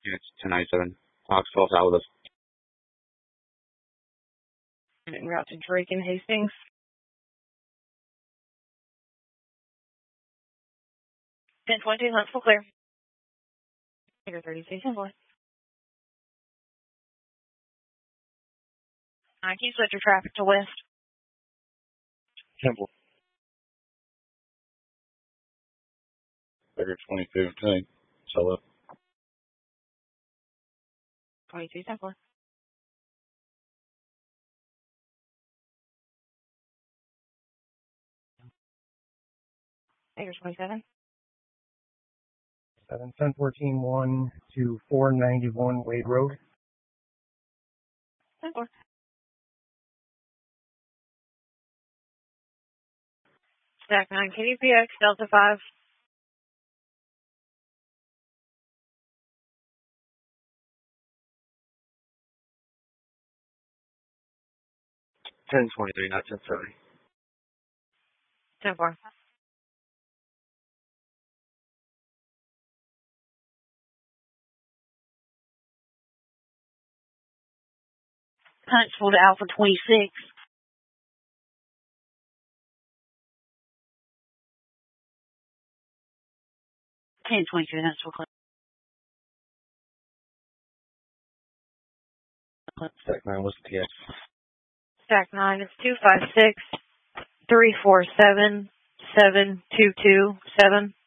Units 1097. Fox 12 out with us. En route to Drake and Hastings. 1022, let's full clear. Figure 36, boy. Can you switch your traffic to west? Temple. Figure 2015. Solo. 22, Temple. Figure 27. 1014-1 to 491 Wade Road. Temple. Stack 9, KDPX, Delta 5. Ten 23, not 1070. 10-4. Huntsville to Alpha 26. 1022, Huntsville. Stack 9, what's the TX? Stack 9 is 256-347-7227.